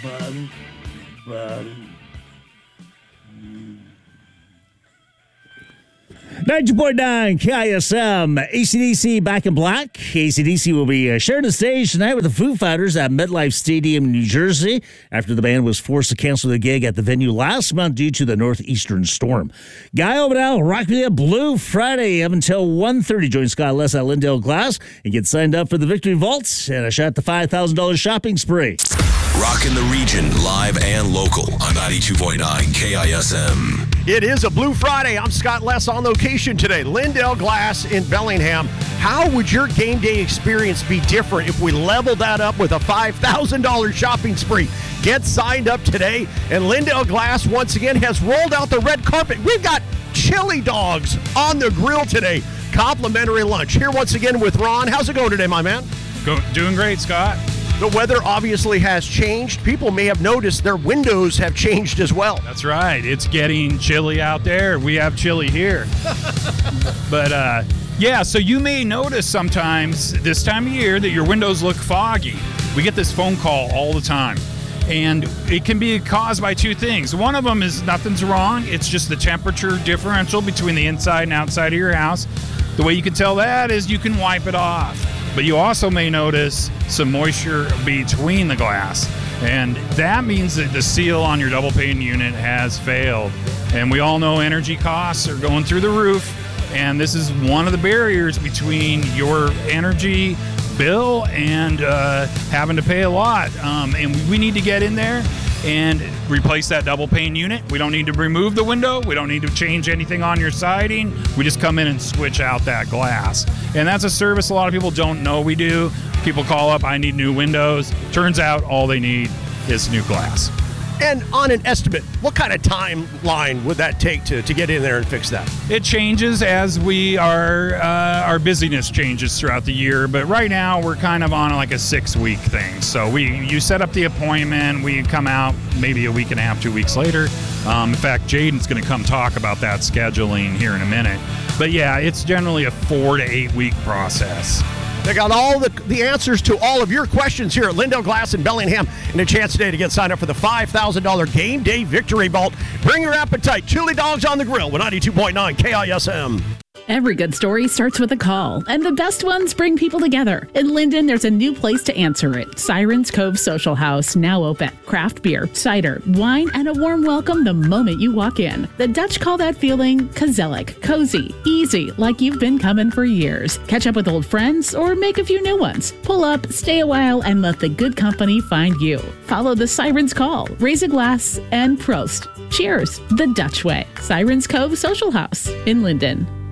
Bum, bum. 92.9 KISM, AC/DC Back in Black. AC/DC will be sharing the stage tonight with the Foo Fighters at MetLife Stadium, New Jersey, after the band was forced to cancel the gig at the venue last month due to the northeastern storm. Guy Obadell, Rock Me Up Blue Friday up until 1:30. Join Scott Less at Lindell Glass and get signed up for the Victory Vaults and a shot at the $5,000 shopping spree. Rockin' the region, live and local on 92.9 KISM. It is a Blue Friday. I'm Scott Less on location today. Lindell Glass in Bellingham. How would your game day experience be different if we leveled that up with a $5,000 shopping spree? Get signed up today. And Lindell Glass, once again, has rolled out the red carpet. We've got chili dogs on the grill today. Complimentary lunch. Here once again with Ron. How's it going today, my man? Doing great, Scott. The weather obviously has changed. People may have noticed their windows have changed as well. That's right. It's getting chilly out there. We have chilly here. But, yeah, so you may notice sometimes this time of year that your windows look foggy. We get this phone call all the time. And it can be caused by two things. One of them is nothing's wrong. It's just the temperature differential between the inside and outside of your house. The way you can tell that is you can wipe it off. But you also may notice some moisture between the glass. And that means that the seal on your double pane unit has failed. And we all know energy costs are going through the roof. And this is one of the barriers between your energy bill and having to pay a lot. And we need to get in there and replace that double pane unit. We don't need to remove the window. We don't need to change anything on your siding. We just come in and switch out that glass. And that's a service a lot of people don't know we do. People call up, I need new windows. Turns out all they need is new glass. And on an estimate, what kind of timeline would that take to get in there and fix that? It changes as our busyness changes throughout the year, but right now we're kind of on like a 6-week thing. So you set up the appointment, we come out maybe a week and a half, 2 weeks later. In fact, Jaden's going to come talk about that scheduling here in a minute. But yeah, it's generally a 4 to 8 week process. They got all the answers to all of your questions here at Lindell Glass in Bellingham, and a chance today to get signed up for the $5,000 Game Day Victory Vault. Bring your appetite. Chili dogs on the grill with 92.9 KISM. Every good story starts with a call, and the best ones bring people together. In Linden, there's a new place to answer it. Sirens Cove Social House, now open. Craft beer, cider, wine, and a warm welcome the moment you walk in. The Dutch call that feeling gezellig, cozy, easy, like you've been coming for years. Catch up with old friends or make a few new ones. Pull up, stay a while, and let the good company find you. Follow the Sirens Call, raise a glass, and Prost. Cheers, the Dutch way. Sirens Cove Social House in Linden.